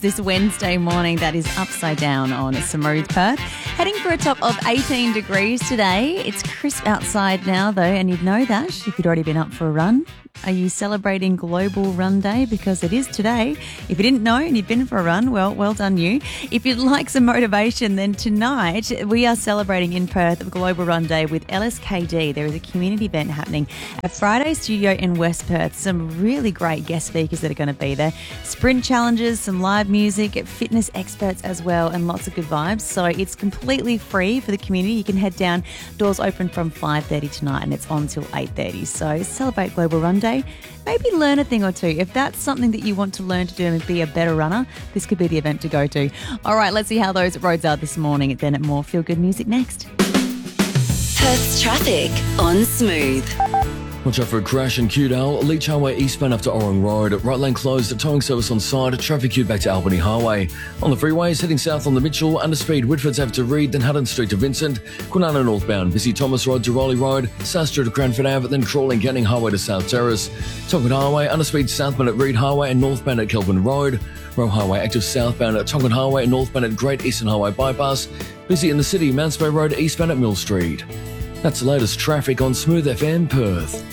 This Wednesday morning, that is upside down on Smooth Perth. Heading for a top of 18 degrees today. It's crisp outside now, though, and you'd know that if you'd already been up for a run. Are you celebrating Global Run Day? Because it is today. If you didn't know and you've been for a run, well done you. If you'd like some motivation, then tonight we are celebrating in Perth Global Run Day with LSKD. There is a community event happening at Friday Studio in West Perth. Some really great guest speakers that are going to be there. Sprint challenges, some live music, fitness experts as well, and lots of good vibes. So it's completely free for the community. You can head down. Doors open from 5:30 tonight and it's on till 8:30. So celebrate Global Run Day. Maybe learn a thing or two. If that's something that you want to learn to do and be a better runner, this could be the event to go to. All right, let's see how those roads are this morning. Then at more Feel Good Music next. Perth's traffic on Smooth. Watch out for a crash in Kewdale, Leach Highway eastbound after Orong Road. Right lane closed, towing service on side, traffic queued back to Albany Highway. On the freeways, heading south on the Mitchell, under speed, Whitford's Ave to Reed, then Hutton Street to Vincent. Kwinana northbound, busy Thomas Road to Raleigh Road, South Street to Cranford Ave, then crawling Canning Highway to South Terrace. Tonkin Highway, under speed southbound at Reed Highway and northbound at Kelvin Road. Roe Highway active southbound at Tonkin Highway and northbound at Great Eastern Highway Bypass. Busy in the city, Mounts Bay Road eastbound at Mill Street. That's the latest traffic on Smooth FM Perth.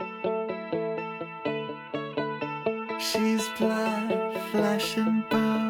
She's blood, flesh and bone.